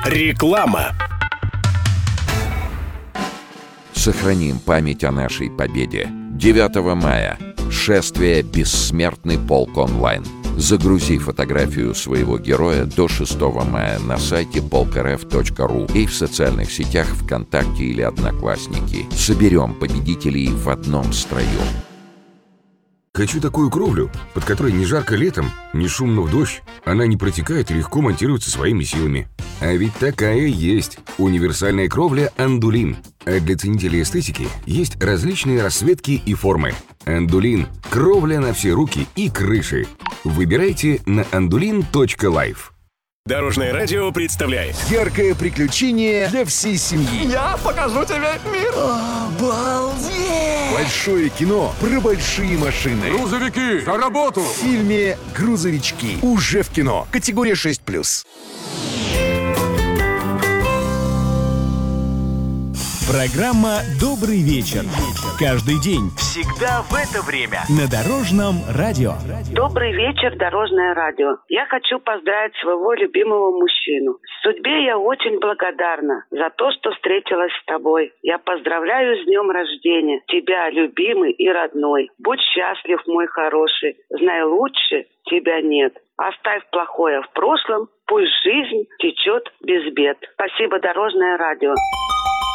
Реклама. Сохраним память о нашей победе. 9 мая. Шествие «Бессмертный полк онлайн». Загрузи фотографию своего героя до 6 мая на сайте polkrf.ru и в социальных сетях ВКонтакте или Одноклассники. Соберем победителей в одном строю. Хочу такую кровлю, под которой не жарко летом, не шумно в дождь. Она не протекает и легко монтируется своими силами. А ведь такая есть. Универсальная кровля «Андулин». А для ценителей эстетики есть различные расцветки и формы. «Андулин» – кровля на все руки и крыши. Выбирайте на andulin.life. Дорожное радио представляет яркое приключение для всей семьи. Я покажу тебе мир. Обалдеть! Большое кино про большие машины. Грузовики, за работу! В фильме «Грузовички» уже в кино. Категория 6+. Программа «Добрый вечер». Каждый день. Всегда в это время. На Дорожном радио. Добрый вечер, Дорожное радио. Я хочу поздравить своего любимого мужчину. Судьбе я очень благодарна за то, что встретилась с тобой. Я поздравляю с днем рождения. Тебя, любимый и родной. Будь счастлив, мой хороший. Знай, лучше тебя нет. Оставь плохое в прошлом. Пусть жизнь течет без бед. Спасибо, Дорожное радио.